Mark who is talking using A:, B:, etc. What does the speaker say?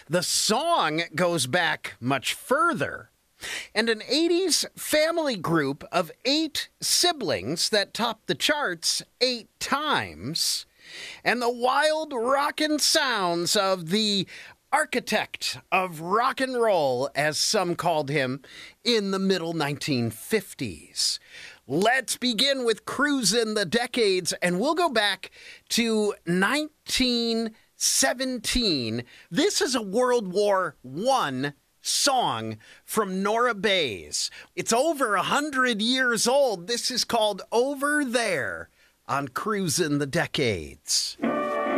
A: The song goes back much further. And an 80s family group of 8 siblings that topped the charts 8 times. And the wild rockin' sounds of the architect of rock and roll, as some called him, in the middle 1950s. Let's begin with Cruisin' the Decades, and we'll go back to 1917. This is a World War I song from Nora Bayes. It's over 100 years old. This is called Over There on Cruisin' the Decades.